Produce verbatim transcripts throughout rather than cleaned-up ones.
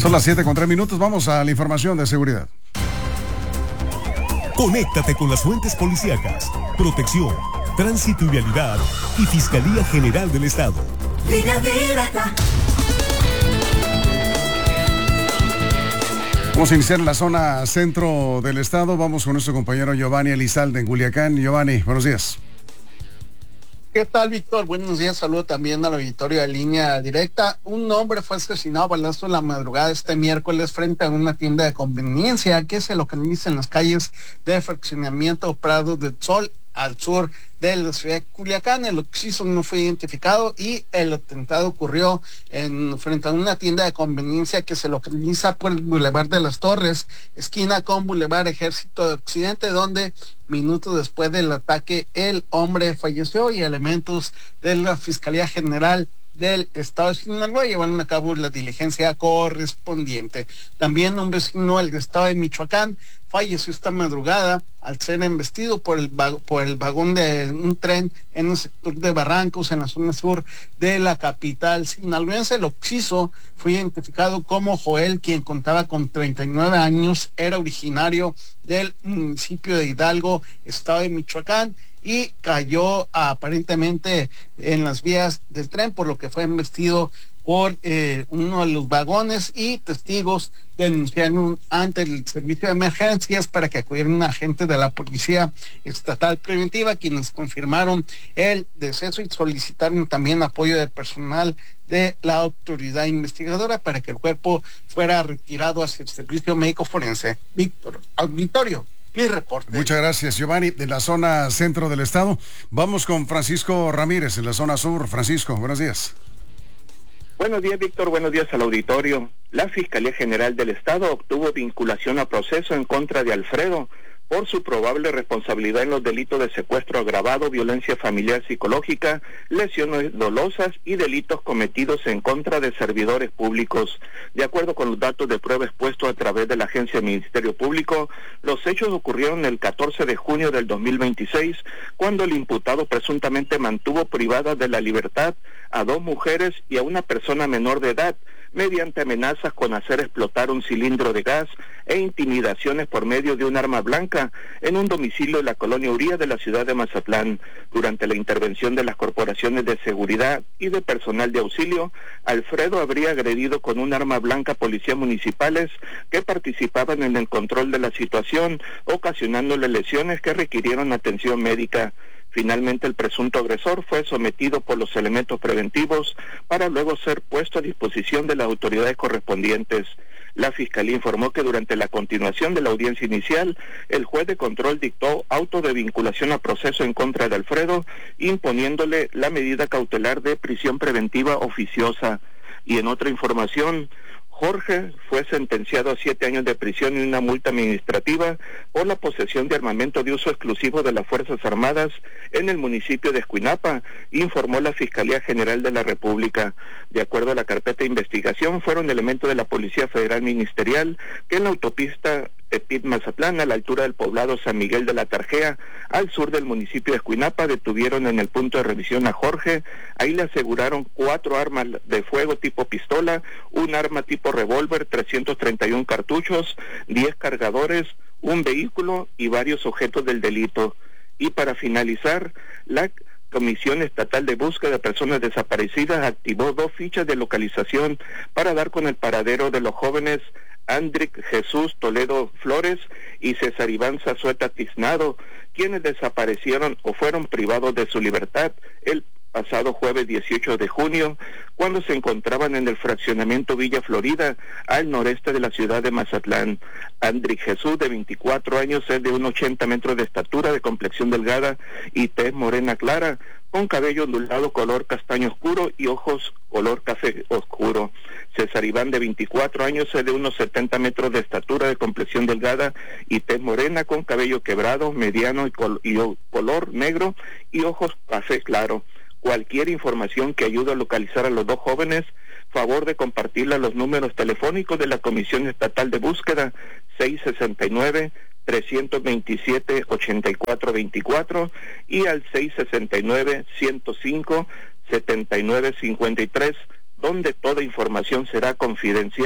Son las siete con tres minutos, vamos a la información de seguridad. Conéctate con las fuentes policíacas, protección, tránsito y vialidad y Fiscalía General del Estado. Vamos a iniciar en la zona centro del estado. Vamos con nuestro compañero Giovanni Elizalde en Culiacán. Giovanni, buenos días. ¿Qué tal, Víctor? Buenos días, saludo también al auditorio de Línea Directa. Un hombre fue asesinado a balazos en la madrugada este miércoles frente a una tienda de conveniencia que se localiza en las calles de Fraccionamiento Prado del Sol, al sur de la ciudad de Culiacán. El occiso no fue identificado y el atentado ocurrió en frente a una tienda de conveniencia que se localiza por el Boulevard de las Torres, esquina con Boulevard Ejército de Occidente, donde minutos después del ataque el hombre falleció y elementos de la Fiscalía General del Estado de Sinaloa llevaron a cabo la diligencia correspondiente. También un vecino del Estado de Michoacán falleció esta madrugada al ser embestido por el, por el vagón de un tren en el sector de Barrancos, en la zona sur de la capital sinaloense. El occiso fue identificado como Joel, quien contaba con treinta y nueve años, era originario del municipio de Hidalgo, Estado de Michoacán, y cayó aparentemente en las vías del tren, por lo que fue embestido por eh, uno de los vagones, y testigos denunciaron ante el servicio de emergencias para que acudieran agentes de la Policía Estatal Preventiva, quienes confirmaron el deceso y solicitaron también apoyo del personal de la autoridad investigadora para que el cuerpo fuera retirado hacia el servicio médico forense. Víctor, auditorio. Mi reporte. Muchas gracias, Giovanni. De la zona centro del estado, vamos con Francisco Ramírez en la zona sur. Francisco, buenos días. Buenos días, Víctor. Buenos días al auditorio. La Fiscalía General del Estado obtuvo vinculación a proceso en contra de Alfredo por su probable responsabilidad en los delitos de secuestro agravado, violencia familiar psicológica, lesiones dolosas y delitos cometidos en contra de servidores públicos. De acuerdo con los datos de prueba expuestos a través de la Agencia del Ministerio Público, los hechos ocurrieron el catorce de junio del dos mil veintiséis, cuando el imputado presuntamente mantuvo privadas de la libertad a dos mujeres y a una persona menor de edad, mediante amenazas con hacer explotar un cilindro de gas e intimidaciones por medio de un arma blanca en un domicilio de la colonia Uría de la ciudad de Mazatlán. Durante la intervención de las corporaciones de seguridad y de personal de auxilio, Alfredo habría agredido con un arma blanca a policías municipales que participaban en el control de la situación, ocasionándole lesiones que requirieron atención médica. Finalmente, el presunto agresor fue sometido por los elementos preventivos para luego ser puesto a disposición de las autoridades correspondientes. La Fiscalía informó que durante la continuación de la audiencia inicial, el juez de control dictó auto de vinculación a proceso en contra de Alfredo, imponiéndole la medida cautelar de prisión preventiva oficiosa. Y en otra información, Jorge fue sentenciado a siete años de prisión y una multa administrativa por la posesión de armamento de uso exclusivo de las Fuerzas Armadas en el municipio de Escuinapa, informó la Fiscalía General de la República. De acuerdo a la carpeta de investigación, fueron elementos de la Policía Federal Ministerial que en la autopista Tepic-Mazatlán, a la altura del poblado San Miguel de la Tarjea, al sur del municipio de Escuinapa, detuvieron en el punto de revisión a Jorge. Ahí le aseguraron cuatro armas de fuego tipo pistola, un arma tipo revólver, trescientos treinta y uno cartuchos, diez cargadores, un vehículo y varios objetos del delito. Y para finalizar, la Comisión Estatal de Búsqueda de Personas Desaparecidas activó dos fichas de localización para dar con el paradero de los jóvenes Andrick Jesús Toledo Flores y César Iván Zazueta Tiznado, quienes desaparecieron o fueron privados de su libertad el pasado jueves dieciocho de junio, cuando se encontraban en el fraccionamiento Villa Florida, al noreste de la ciudad de Mazatlán. Andrick Jesús, de veinticuatro años, es de unos ochenta metros de estatura, de complexión delgada y tez morena clara, con cabello ondulado color castaño oscuro y ojos color café oscuro. César Iván, de veinticuatro años, es de unos setenta metros de estatura, de complexión delgada y tez morena, con cabello quebrado, mediano y, col y color negro y ojos café claro. Cualquier información que ayude a localizar a los dos jóvenes, favor de compartirla a los números telefónicos de la Comisión Estatal de Búsqueda, seis sesenta y nueve, trescientos veintisiete, ochenta y cuatro veinticuatro y al seis sesenta y nueve, ciento cinco, setenta y nueve cincuenta y tres, donde toda información será confidencial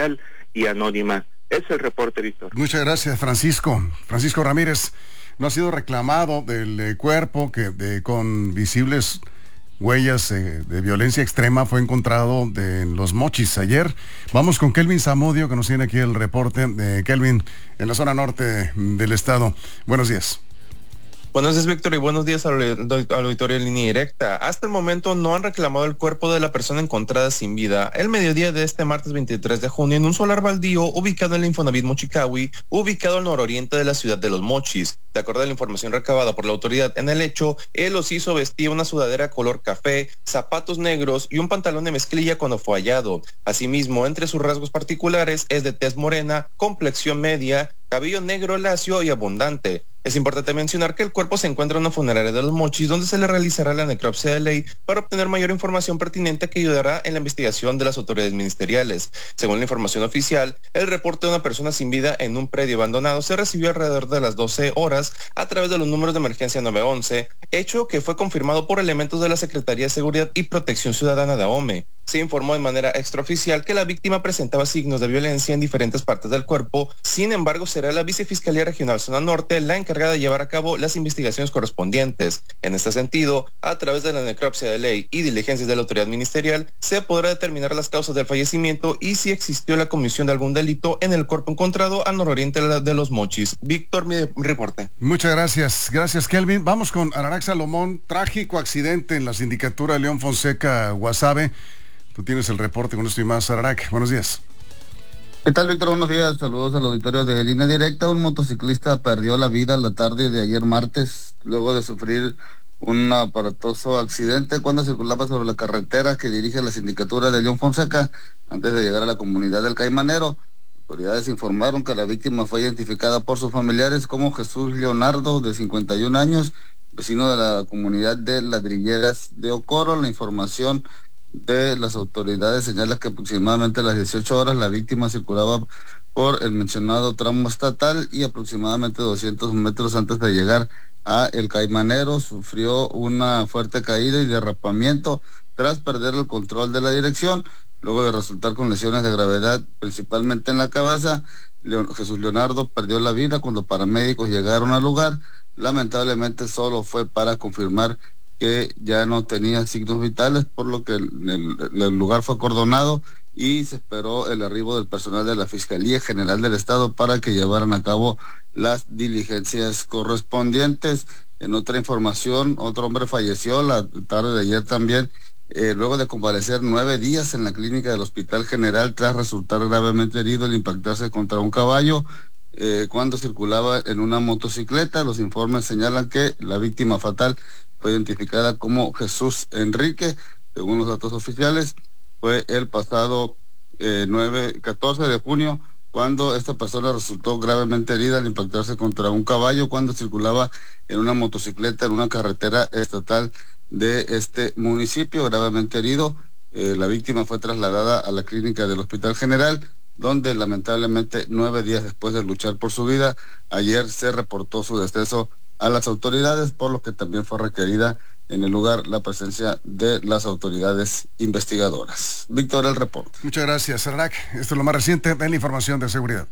y anónima. Es el reporte, Víctor. Muchas gracias, Francisco. Francisco Ramírez, no ha sido reclamado del eh, cuerpo que de, con visibles huellas eh, de violencia extrema fue encontrado de, en Los Mochis ayer. Vamos con Kelvin Zamudio, que nos tiene aquí el reporte de Kelvin en la zona norte del estado. Buenos días. Buenos días, Víctor, y buenos días al, al auditorio en línea directa. Hasta el momento no han reclamado el cuerpo de la persona encontrada sin vida el mediodía de este martes veintitrés de junio en un solar baldío ubicado en el Infonavit Mochicawi, ubicado al nororiente de la ciudad de Los Mochis. De acuerdo a la información recabada por la autoridad en el hecho, él los hizo vestir una sudadera color café, zapatos negros y un pantalón de mezclilla cuando fue hallado. Asimismo, entre sus rasgos particulares es de tez morena, complexión media, cabello negro lacio y abundante. Es importante mencionar que el cuerpo se encuentra en una funeraria de Los Mochis, donde se le realizará la necropsia de ley para obtener mayor información pertinente que ayudará en la investigación de las autoridades ministeriales. Según la información oficial, el reporte de una persona sin vida en un predio abandonado se recibió alrededor de las doce horas a través de los números de emergencia nueve once, hecho que fue confirmado por elementos de la Secretaría de Seguridad y Protección Ciudadana de A O M E. Se informó de manera extraoficial que la víctima presentaba signos de violencia en diferentes partes del cuerpo. Sin embargo, será la Vicefiscalía Regional Zona Norte la encargada de llevar a cabo las investigaciones correspondientes. En este sentido, a través de la necropsia de ley y diligencias de la autoridad ministerial, se podrá determinar las causas del fallecimiento y si existió la comisión de algún delito en el cuerpo encontrado al nororiente de Los Mochis. Víctor, mi reporte. Muchas gracias. Gracias, Kelvin. Vamos con Ararac Salomón. Trágico accidente en la sindicatura de León Fonseca, Guasave. Tú tienes el reporte con esto y más, Ararac. Buenos días. ¿Qué tal, Víctor? Buenos días. Saludos al auditorio de Línea Directa. Un motociclista perdió la vida la tarde de ayer martes, luego de sufrir un aparatoso accidente cuando circulaba sobre la carretera que dirige la sindicatura de León Fonseca antes de llegar a la comunidad del Caimanero. Autoridades informaron que la víctima fue identificada por sus familiares como Jesús Leonardo, de cincuenta y un años, vecino de la comunidad de Ladrilleras de Ocoro. La información de las autoridades señala que aproximadamente a las dieciocho horas la víctima circulaba por el mencionado tramo estatal y aproximadamente doscientos metros antes de llegar a El Caimanero sufrió una fuerte caída y derrapamiento tras perder el control de la dirección. Luego de resultar con lesiones de gravedad, principalmente en la cabeza, Leon, Jesús Leonardo perdió la vida cuando paramédicos llegaron al lugar. Lamentablemente solo fue para confirmar que ya no tenía signos vitales, por lo que el, el, el lugar fue acordonado y se esperó el arribo del personal de la Fiscalía General del Estado para que llevaran a cabo las diligencias correspondientes. En otra información, otro hombre falleció la tarde de ayer también, eh, luego de convalecer nueve días en la clínica del Hospital General tras resultar gravemente herido al impactarse contra un caballo eh, cuando circulaba en una motocicleta. Los informes señalan que la víctima fatal fue identificada como Jesús Enrique. Según los datos oficiales, fue el pasado eh, nueve, catorce de junio cuando esta persona resultó gravemente herida al impactarse contra un caballo cuando circulaba en una motocicleta en una carretera estatal de este municipio. Gravemente herido, eh, la víctima fue trasladada a la clínica del Hospital General, donde lamentablemente nueve días después de luchar por su vida, ayer se reportó su deceso a las autoridades, por lo que también fue requerida en el lugar la presencia de las autoridades investigadoras. Víctor, el reporte. Muchas gracias, Ararac. Esto es lo más reciente en la información de seguridad.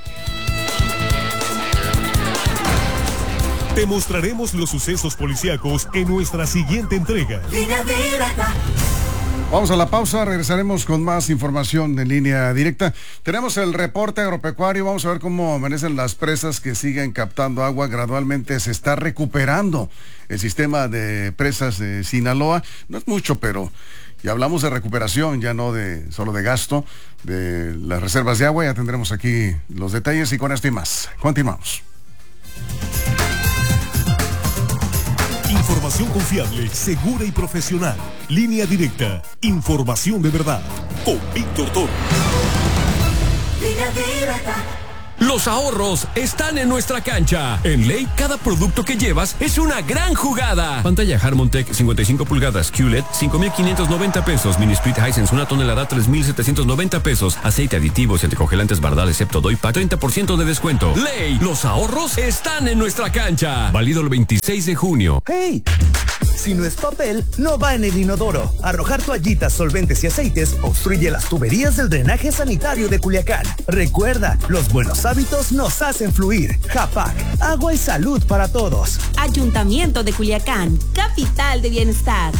Te mostraremos los sucesos policíacos en nuestra siguiente entrega. Vamos a la pausa, regresaremos con más información en línea directa. Tenemos el reporte agropecuario, vamos a ver cómo amanecen las presas que siguen captando agua. Gradualmente se está recuperando el sistema de presas de Sinaloa. No es mucho, pero ya hablamos de recuperación, ya no de solo de gasto, de las reservas de agua. Ya tendremos aquí los detalles y con esto y más. Continuamos. Información confiable, segura y profesional. Línea Directa. Información de verdad. Con Víctor Toro. Línea Directa. Los ahorros están en nuestra cancha. En Ley, cada producto que llevas es una gran jugada. Pantalla Harmontech cincuenta y cinco pulgadas Q L E D cinco mil quinientos noventa pesos. Mini Split Hisense una tonelada tres mil setecientos noventa pesos. Aceite, aditivos y anticongelantes Bardal excepto Doipa treinta por ciento de descuento. Ley, los ahorros están en nuestra cancha. Válido el veintiséis de junio. ¡Hey! Si no es papel, no va en el inodoro. Arrojar toallitas, solventes y aceites obstruye las tuberías del drenaje sanitario de Culiacán. Recuerda, los buenos hábitos nos hacen fluir. Japac, agua y salud para todos. Ayuntamiento de Culiacán, capital de bienestar.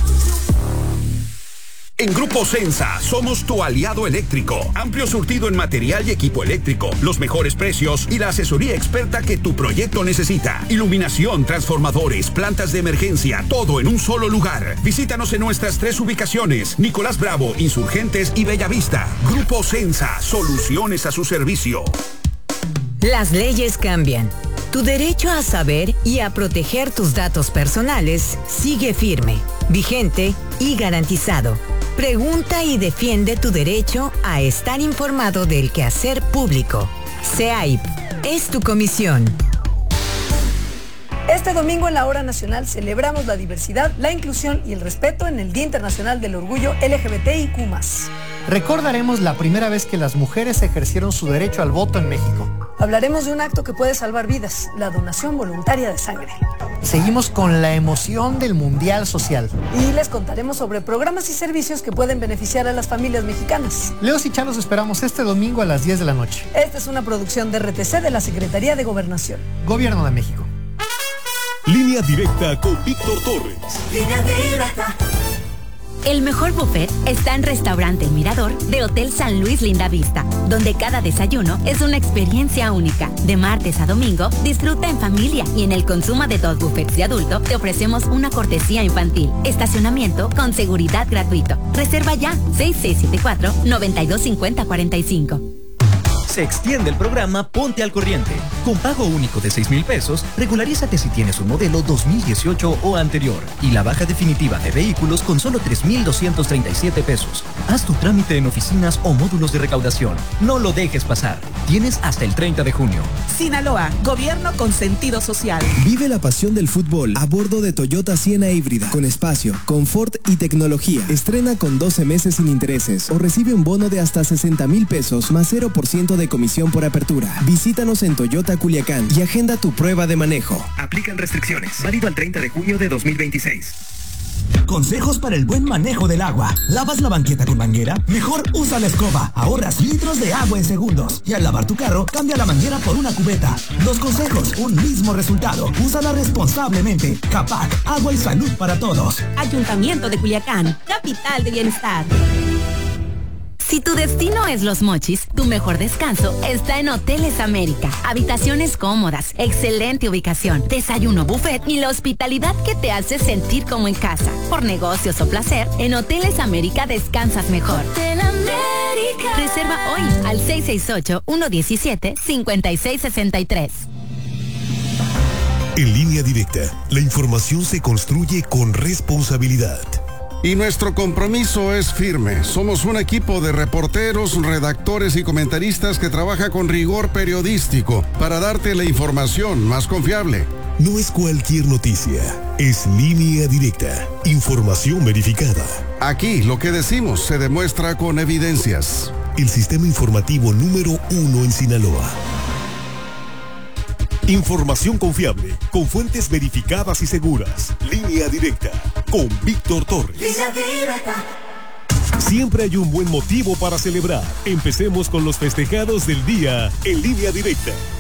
En Grupo Sensa somos tu aliado eléctrico. Amplio surtido en material y equipo eléctrico, los mejores precios y la asesoría experta que tu proyecto necesita. Iluminación, transformadores, plantas de emergencia, todo en un solo lugar. Visítanos en nuestras tres ubicaciones: Nicolás Bravo, Insurgentes y Bellavista. Grupo Sensa, soluciones a su servicio. Las leyes cambian. Tu derecho a saber y a proteger tus datos personales sigue firme, vigente y garantizado. Pregunta y defiende tu derecho a estar informado del quehacer público. C E A I P es tu comisión. Este domingo en la Hora Nacional celebramos la diversidad, la inclusión y el respeto en el Día Internacional del Orgullo L G B T I Q más. Recordaremos la primera vez que las mujeres ejercieron su derecho al voto en México. Hablaremos de un acto que puede salvar vidas, la donación voluntaria de sangre. Seguimos con la emoción del Mundial Social. Y les contaremos sobre programas y servicios que pueden beneficiar a las familias mexicanas. Leos y Chá los esperamos este domingo a las diez de la noche. Esta es una producción de R T C de la Secretaría de Gobernación. Gobierno de México. Línea directa con Víctor Torres. Línea directa. El mejor buffet está en Restaurante El Mirador de Hotel San Luis Linda Vista, donde cada desayuno es una experiencia única. De martes a domingo, disfruta en familia y en el consumo de dos buffets de adulto te ofrecemos una cortesía infantil. Estacionamiento con seguridad gratuito. Reserva ya seis seis siete cuatro, nueve dos cinco cero cuatro cinco. Se extiende el programa Ponte al Corriente. Con pago único de seis mil pesos, regularízate si tienes un modelo dos mil dieciocho o anterior. Y la baja definitiva de vehículos con solo tres mil doscientos treinta y siete pesos. Haz tu trámite en oficinas o módulos de recaudación. No lo dejes pasar. Tienes hasta el treinta de junio. Sinaloa, gobierno con sentido social. Vive la pasión del fútbol a bordo de Toyota Siena híbrida. Con espacio, confort y tecnología. Estrena con doce meses sin intereses o recibe un bono de hasta sesenta mil pesos más cero por ciento de comisión por apertura. Visítanos en Toyota Culiacán y agenda tu prueba de manejo. Aplican restricciones. Válido al treinta de junio de dos mil veintiséis. Consejos para el buen manejo del agua. ¿Lavas la banqueta con manguera? Mejor usa la escoba. Ahorras litros de agua en segundos. Y al lavar tu carro, cambia la manguera por una cubeta. Dos consejos, un mismo resultado. Úsala responsablemente. Capac, agua y salud para todos. Ayuntamiento de Culiacán, capital de bienestar. Si tu destino es Los Mochis, tu mejor descanso está en Hoteles América. Habitaciones cómodas, excelente ubicación, desayuno buffet y la hospitalidad que te hace sentir como en casa. Por negocios o placer, en Hoteles América descansas mejor. Hotel América. Reserva hoy al seis seis ocho, uno uno siete, cinco seis seis tres. En Línea Directa, la información se construye con responsabilidad. Y nuestro compromiso es firme. Somos un equipo de reporteros, redactores y comentaristas que trabaja con rigor periodístico para darte la información más confiable. No es cualquier noticia, es Línea Directa, información verificada. Aquí lo que decimos se demuestra con evidencias. El sistema informativo número uno en Sinaloa. Información confiable, con fuentes verificadas y seguras. Línea Directa, con Víctor Torres. Línea Directa. Siempre hay un buen motivo para celebrar. Empecemos con los festejados del día en Línea Directa.